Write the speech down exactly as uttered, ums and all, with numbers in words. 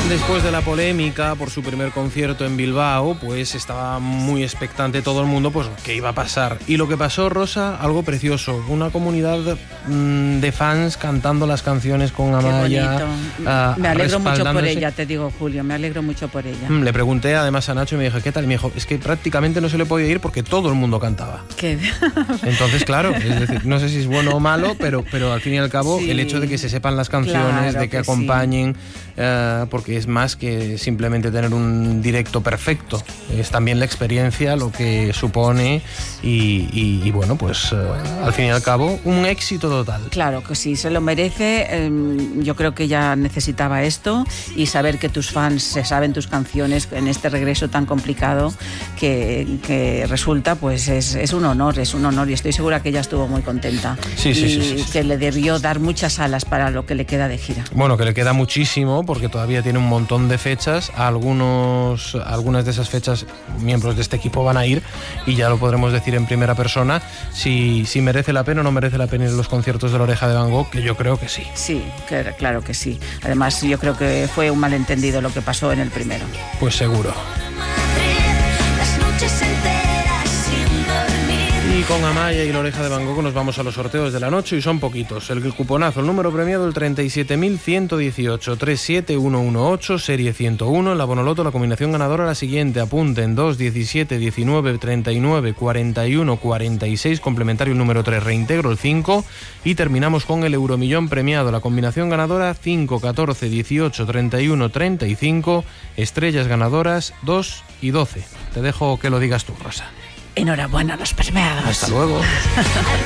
Después de la polémica por su primer concierto en Bilbao, pues estaba muy expectante todo el mundo, pues qué iba a pasar. Y lo que pasó, Rosa, algo precioso. Una comunidad mmm, de fans cantando las canciones con Amaya. Uh, me alegro mucho por ella, te digo, Julio, me alegro mucho por ella. Le pregunté además a Nacho y me dijo, ¿qué tal? Y me dijo, es que prácticamente no se le podía ir porque todo el mundo cantaba. ¿Qué? Entonces, claro, es decir, no sé si es bueno o malo, pero, pero al fin y al cabo, sí, el hecho de que se sepan las canciones, claro, de que, que acompañen, sí. uh, porque es más que simplemente tener un directo perfecto, es también la experiencia, lo que supone y, y, y bueno, pues uh, al fin y al cabo un éxito total. Claro que sí, se lo merece. eh, yo creo que ella necesitaba esto y saber que tus fans se saben tus canciones en este regreso tan complicado que, que resulta, pues es, es un honor, es un honor y estoy segura que ella estuvo muy contenta. Sí, sí, y sí, sí, sí. que le debió dar muchas alas para lo que le queda de gira. Bueno, que le queda muchísimo porque todavía tiene un montón de fechas. Algunos, algunas de esas fechas miembros de este equipo van a ir y ya lo podremos decir en primera persona si, si merece la pena o no merece la pena ir a los conciertos de La Oreja de Van Gogh, que yo creo que sí. Sí, que, claro que sí. Además, yo creo que fue un malentendido lo que pasó en el primero. Pues seguro. Y con Amaya y La Oreja de Van Gogh nos vamos a los sorteos de la noche y son poquitos. El cuponazo, el número premiado, el treinta y siete mil ciento dieciocho, treinta y siete mil ciento dieciocho, serie ciento uno. En la Bonoloto la combinación ganadora la siguiente. Apunten dos, diecisiete, diecinueve, treinta y nueve, cuarenta y uno, cuarenta y seis. Complementario el número tres, reintegro el cinco. Y terminamos con el Euromillón premiado. La combinación ganadora cinco, catorce, dieciocho, treinta y uno, treinta y cinco. Estrellas ganadoras dos y doce. Te dejo que lo digas tú, Rosa. Enhorabuena a los premiados. Hasta luego.